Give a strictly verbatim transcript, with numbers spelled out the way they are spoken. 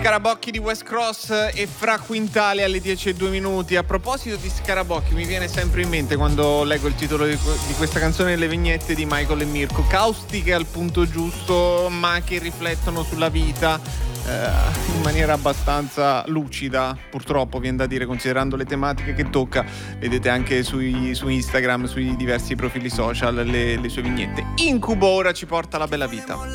Scarabocchi di West Cross e Fra Quintale alle dieci e due minuti. A proposito di Scarabocchi, mi viene sempre in mente quando leggo il titolo di, di questa canzone le vignette di Michael e Mirko, caustiche al punto giusto ma che riflettono sulla vita eh, in maniera abbastanza lucida, purtroppo viene da dire, considerando le tematiche che tocca. Vedete anche sui, su Instagram, sui diversi profili social le, le sue vignette. Incubo ora ci porta alla bella vita.